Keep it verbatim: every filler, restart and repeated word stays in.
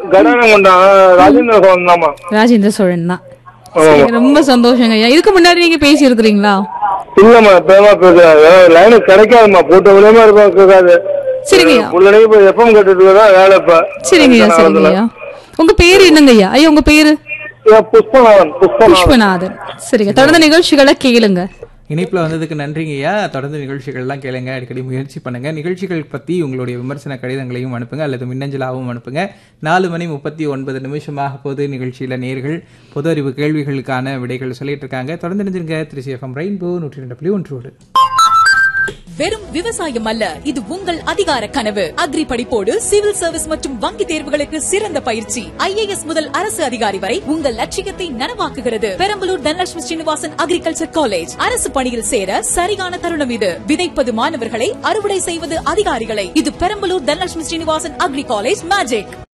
கடாரம் கொண்டான் ராஜேந்திர சோழன் தாமா. ராஜேந்திர சோழன் தான். ரொம்ப சந்தோஷங்க ஐயா. இதுக்கு முன்னாடி நீங்க பேசி இருக்கிறீங்களா? இல்லம்மா, இப்பதான் பேசுறாங்க. லைனு கிடைக்காதுமா, கூட்ட விலையமா இருக்காது. சரிங்கய்யா. எப்பவும் கேட்டுட்டு இருக்கா வேலை. இப்ப சரிங்கய்யா. சரிங்கய்யா. உங்க பேரு என்னங்க ஐயா? ஐயா உங்க பேரு? புஷ்பநாதன். புஷ்பநாதன். சரிங்க, தொடர்ந்து நிகழ்ச்சிகளை கேளுங்க. இணைப்புல வந்ததுக்கு நன்றிங்கய்யா. தொடர்ந்து நிகழ்ச்சிகள் எல்லாம் கேளுங்க, அடிக்கடி முயற்சி பண்ணுங்க. நிகழ்ச்சிகள் பத்தி உங்களுடைய விமர்சன கடிதங்களையும் அனுப்புங்க அல்லது மின்னஞ்சலாகவும் அனுப்புங்க. நாலு மணி முப்பத்தி ஒன்பது நிமிஷமாக போது நிகழ்ச்சியில நேர்கள் பொது அறிவு கேள்விகளுக்கான விடைகள் சொல்லிட்டு இருக்காங்க. தொடர்ந்து நினைஞ்சிருங்க. திருச்சி எஃப்எம் ரெயின்போ நூற்றி ரெண்டு புள்ளி ஒன்றோடு. வெறும் விவசாயம் அல்ல, இது உங்கள் அதிகார கனவு. அக்ரி படிப்போடு சிவில் சர்வீஸ் மற்றும் வங்கி தேர்வுகளுக்கு சிறந்த பயிற்சி. ஐஏஎஸ் முதல் அரசு அதிகாரி வரை உங்கள் லட்சியத்தை நனவாக்குகிறது. Perambalur Dhanalakshmi Srinivasan agriculture college. அரசு பணியில் சேர சரியான தருணம் இது. விதைப்பது மாணவர்களை, அறுவடை செய்வது அதிகாரிகளை. இது Perambalur Dhanalakshmi Srinivasan agri college magic.